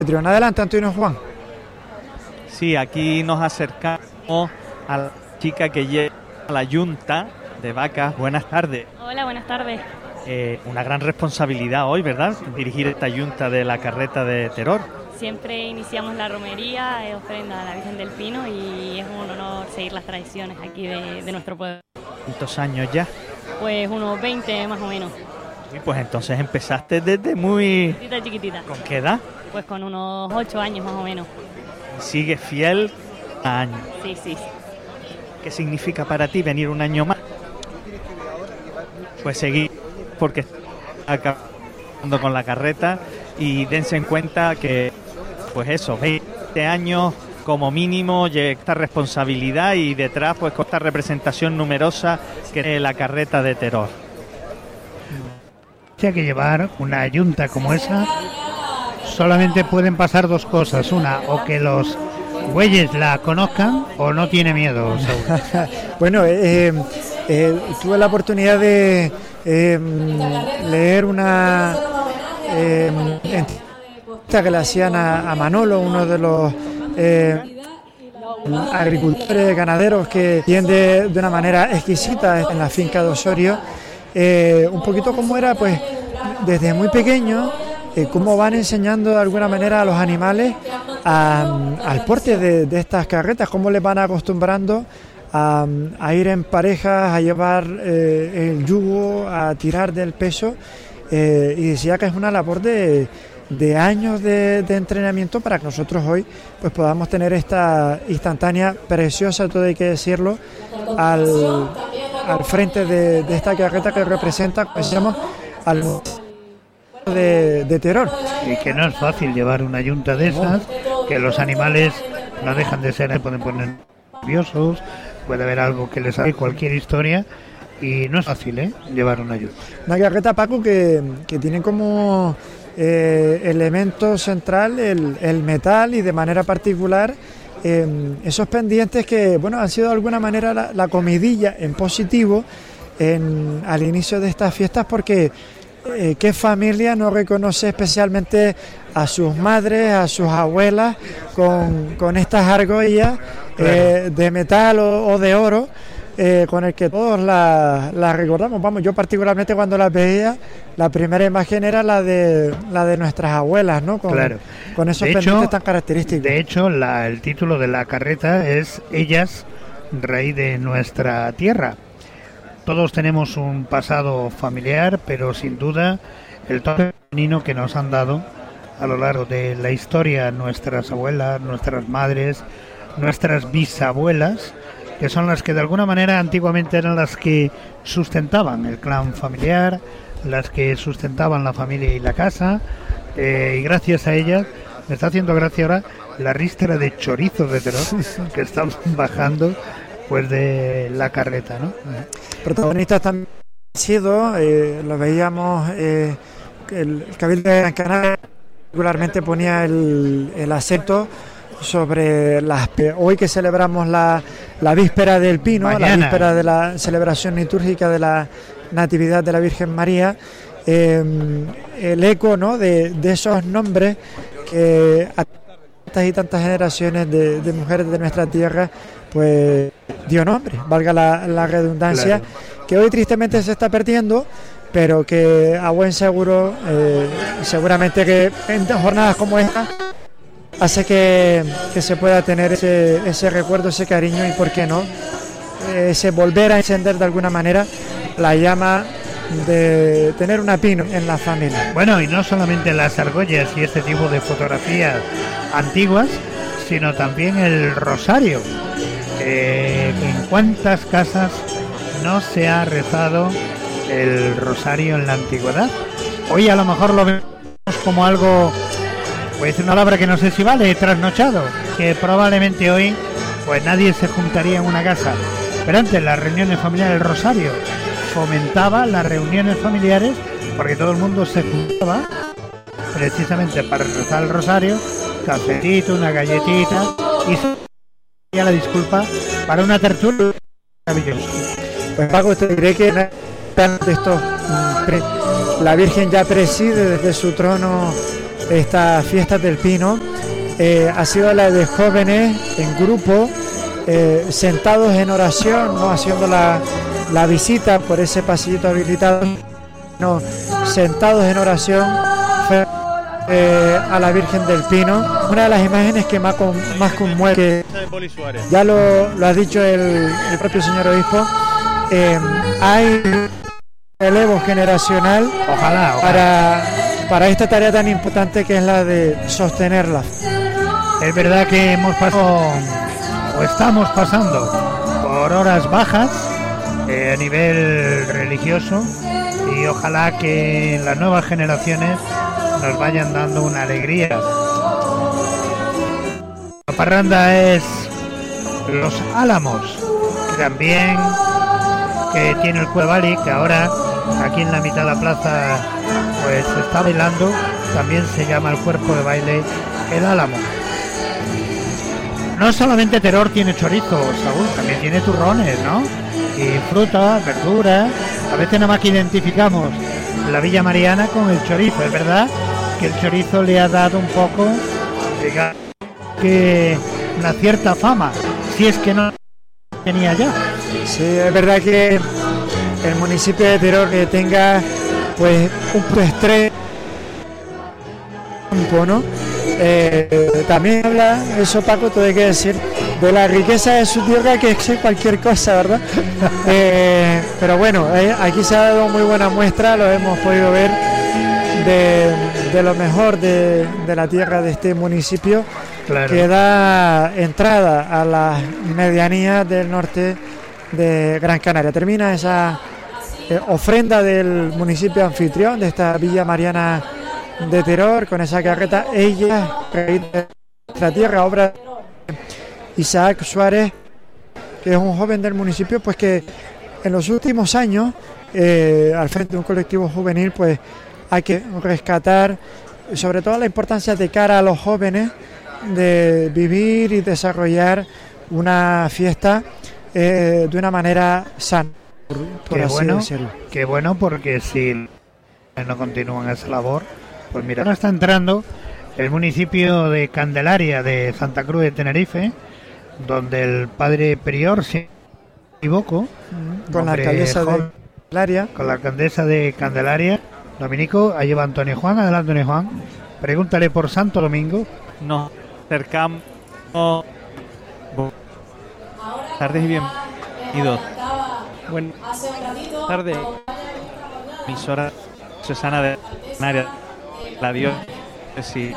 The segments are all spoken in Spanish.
Adelante, Antonio Juan. Sí, aquí nos acercamos a la chica que lleva a la Junta de Vacas. Buenas tardes. Hola, buenas tardes. Una gran responsabilidad hoy, ¿verdad? Dirigir esta Junta de la carreta de Teror. Siempre iniciamos la romería, ofrenda a la Virgen del Pino y es un honor seguir las tradiciones aquí de nuestro pueblo. ¿Cuántos años ya? Pues unos 20 más o menos. Sí, pues entonces empezaste desde muy... Chiquitita. ¿Con qué edad? Pues con unos 8 años más o menos. ¿Sigues fiel a años? Sí. ¿Qué significa para ti venir un año más? Pues seguir, porque acabando con la carreta y dense en cuenta que, pues eso, 20 años como mínimo, esta responsabilidad y detrás, pues con esta representación numerosa que es la carreta de Teror. Hay que llevar una Junta como esa. Solamente pueden pasar dos cosas. Una, o que los bueyes la conozcan o no tiene miedo. Bueno, tuve la oportunidad de leer una entrevista que le hacían a Manolo, uno de los agricultores ganaderos que tiende de una manera exquisita en la finca de Osorio. Un poquito cómo era, pues, desde muy pequeño, cómo van enseñando de alguna manera a los animales al porte de estas carretas, cómo les van acostumbrando a ir en parejas, a llevar el yugo, a tirar del peso, y decía que es una labor de años de entrenamiento para que nosotros hoy pues podamos tener esta instantánea preciosa, todo hay que decirlo, al frente de esta carreta que representa, pues, decíamos, al de Teror. Y que no es fácil llevar una Junta de esas, que los animales no dejan de ser, pueden poner nerviosos, puede haber algo que les haga cualquier historia, y no es fácil llevar una Junta. Una carreta, Paco, que tiene como elemento central el metal y de manera particular esos pendientes que, bueno, han sido de alguna manera la comidilla en positivo al inicio de estas fiestas, porque ¿qué familia no reconoce especialmente a sus madres, a sus abuelas con estas argollas de metal o de oro, con el que todos la recordamos? Vamos, yo particularmente cuando las veía, la primera imagen era la de nuestras abuelas, ¿no? Con esos pendientes tan característicos. De hecho, el título de la carreta es Ellas, raíz de nuestra tierra. Todos tenemos un pasado familiar, pero sin duda el toque femenino que nos han dado a lo largo de la historia nuestras abuelas, nuestras madres, nuestras bisabuelas, que son las que de alguna manera antiguamente eran las que sustentaban el clan familiar, las que sustentaban la familia y la casa, y gracias a ellas me está haciendo gracia ahora la ristra de chorizos de Teror que están bajando pues de la carreta, ¿no? Protagonistas también han sido, lo veíamos, el Cabildo de Gran Canaria particularmente ponía el acento sobre hoy que celebramos la víspera del Pino, mañana, la víspera de la celebración litúrgica de la Natividad de la Virgen María, el eco, ¿no?, de esos nombres que a tantas y tantas generaciones de mujeres de nuestra tierra pues dio nombre, valga la redundancia, claro, que hoy tristemente se está perdiendo, pero que a buen seguro, seguramente que en jornadas como esta hace que se pueda tener ese recuerdo, ese cariño y, por qué no, ese volver a encender de alguna manera la llama de tener una Pino en la familia. Bueno, y no solamente las argollas y este tipo de fotografías antiguas, sino también el rosario. ¿En cuántas casas no se ha rezado el rosario en la antigüedad? Hoy a lo mejor lo vemos como algo, pues una palabra que no sé si vale, trasnochado, que probablemente hoy pues nadie se juntaría en una casa, pero antes las reuniones familiares, el rosario fomentaba las reuniones familiares porque todo el mundo se juntaba precisamente para rezar el rosario, cafetito, una galletita y la disculpa para una tertulia maravillosa. Pues Paco, te diré que la Virgen ya preside desde su trono estas fiestas del Pino ha sido la de jóvenes en grupo, sentados en oración, no haciendo la visita por ese pasillito habilitado, no, sentados en oración a la Virgen del Pino. Una de las imágenes que más conmueve, ya lo ha dicho el propio señor obispo, hay relevo generacional, ojalá, para esta tarea tan importante que es la de sostenerla. Es verdad que hemos pasado o estamos pasando por horas bajas a nivel religioso, y ojalá que las nuevas generaciones nos vayan dando una alegría. La parranda es Los Álamos, que también que tiene el Cuevali, que ahora aquí en la mitad de la plaza pues se está bailando. También se llama el cuerpo de baile El Álamo. No solamente Teror tiene chorizo, Saúl, también tiene turrones, ¿no? Y frutas, verduras. A veces nada más que identificamos la Villa Mariana con el chorizo. Es verdad que el chorizo le ha dado un poco, digamos, que una cierta fama, si es que no tenía ya. Sí, es verdad que el municipio de Teror tenga pues un postre, ¿no? También habla, eso Paco, todo hay que decir, de la riqueza de su tierra, que es cualquier cosa, ¿verdad? Pero bueno, aquí se ha dado muy buena muestra, lo hemos podido ver, de lo mejor de la tierra de este municipio, claro, que da entrada a las medianías del norte de Gran Canaria. Termina esa ofrenda del municipio anfitrión de esta Villa Mariana de Teror, con esa carreta Ella, nuestra tierra, obra de Isaac Suárez, que es un joven del municipio, pues que en los últimos años, al frente de un colectivo juvenil, pues hay que rescatar sobre todo la importancia de cara a los jóvenes de vivir y desarrollar una fiesta de una manera sana, por así decirlo. Qué bueno, porque si no continúan esa labor, pues mira, ahora está entrando el municipio de Candelaria de Santa Cruz de Tenerife, donde el padre prior, si no me equivoco, con la alcaldesa de Candelaria. Con la alcaldesa de Candelaria, Dominico, ahí va Antonio Juan. Adelante, Antonio Juan. Pregúntale por Santo Domingo. Nos acercamos. Buenas tardes y bienvenidos. Buenas tardes. Emisora Susana de Canaria, la diócesis.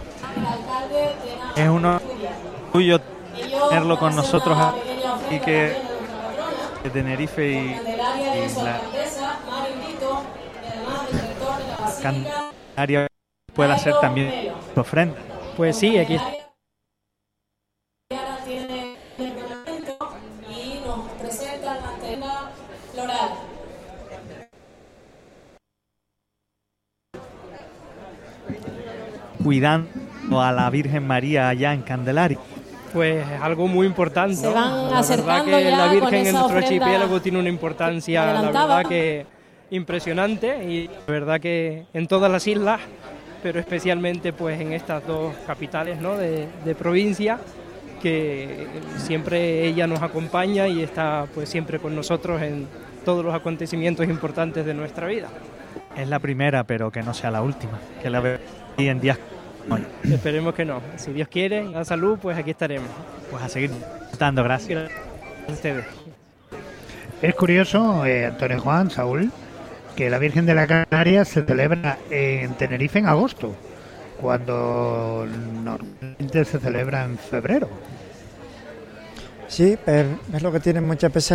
Es un orgullo tenerlo con nosotros aquí, que de Tenerife y la Canaria pueda hacer también su ofrenda. Pues sí, aquí cuidando a la Virgen María allá en Candelaria. Pues es algo muy importante. Se van la acercando verdad que ya la Virgen con en esa nuestro ofrenda archipiélago tiene una importancia, adelantada. la verdad que impresionante, y la verdad que en todas las islas, pero especialmente pues en estas dos capitales, ¿no?, de provincia, que siempre ella nos acompaña y está pues siempre con nosotros en todos los acontecimientos importantes de nuestra vida. Es la primera, pero que no sea la última, que la veo en días. Bueno. Esperemos que no. Si Dios quiere, a salud, pues aquí estaremos. Pues a seguir dando gracias a ustedes. Es curioso, Antonio Juan, Saúl, que la Virgen de la Canaria se celebra en Tenerife en agosto, cuando normalmente se celebra en febrero. Sí, es lo que tienen muchas veces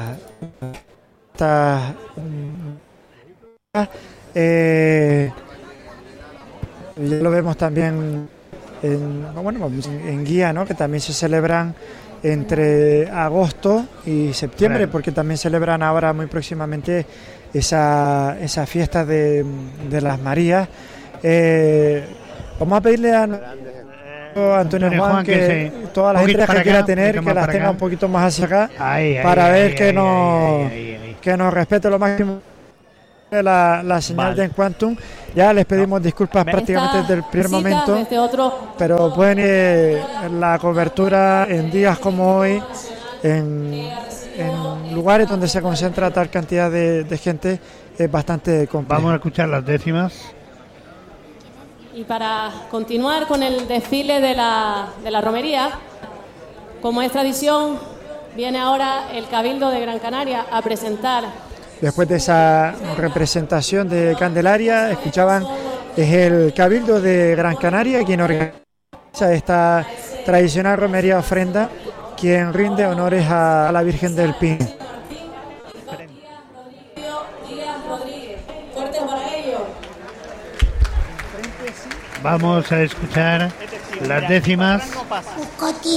ya lo vemos también en guía, ¿no?, que también se celebran entre agosto y septiembre, claro, porque también celebran ahora muy próximamente esa fiesta de las Marías. Vamos a pedirle a Antonio Juan que toda la gente que quiera tener, que las tenga un poquito más hacia acá, para ver que nos respete lo máximo. la señal de Enquantum. Ya les pedimos disculpas prácticamente desde el primer momento, pero pueden la cobertura en días como hoy, en lugares donde se concentra tal cantidad de gente, es bastante complejo. Vamos a escuchar las décimas. Y para continuar con el desfile de la romería, como es tradición, viene ahora el Cabildo de Gran Canaria a presentar. Después de esa representación de Candelaria, escuchaban, es el Cabildo de Gran Canaria quien organiza esta tradicional romería ofrenda, quien rinde honores a la Virgen del Pino. Vamos a escuchar las décimas.